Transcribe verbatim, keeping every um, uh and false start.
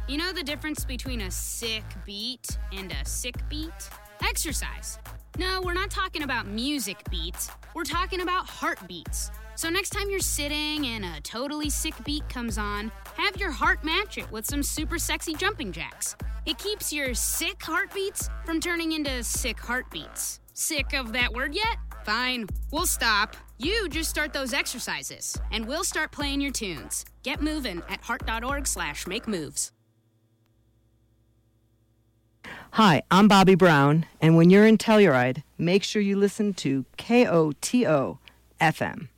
You know the difference between a sick beat and a sick beat? Exercise. No, we're not talking about music beats. We're talking about heartbeats. So next time you're sitting and a totally sick beat comes on, have your heart match it with some super sexy jumping jacks. It keeps your sick heartbeats from turning into sick heartbeats. Sick of that word yet? Fine, we'll stop. You just start those exercises, and we'll start playing your tunes. Get moving at heart.org slash make moves. Hi, I'm Bobby Brown, and when you're in Telluride, make sure you listen to K O T O F M.